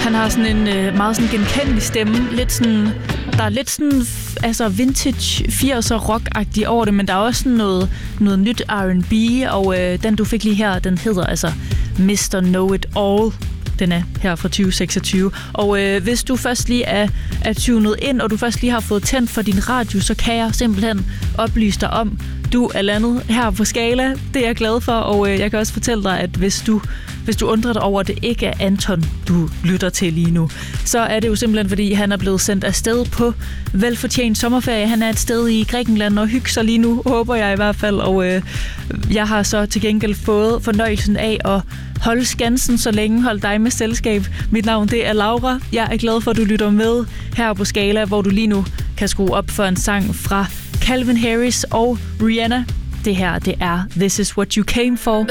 Han har sådan en meget sådan genkendelig stemme. Lidt sådan, der er lidt sådan altså vintage 80'er rock-agtigt over det, men der er også sådan noget nyt R&B, og den du fik lige her, den hedder altså Mr. Know It All. Den er her fra 2026. Og hvis du først lige er tunet ind, og du først lige har fået tændt for din radio, så kan jeg simpelthen oplyse dig om, du er landet her på Skala. Det er jeg glad for, og jeg kan også fortælle dig, at hvis du undrer dig over, at det ikke er Anton, du lytter til lige nu, så er det jo simpelthen, fordi han er blevet sendt afsted på velfortjent sommerferie. Han er et sted i Grækenland og hygger sig lige nu, håber jeg i hvert fald. Og jeg har så til gengæld fået fornøjelsen af at holde skansen så længe, hold dig med selskab. Mit navn, det er Laura. Jeg er glad for, at du lytter med her på Skala, hvor du lige nu kan skrue op for en sang fra Calvin Harris og Rihanna. Det her, det er This Is What You Came For.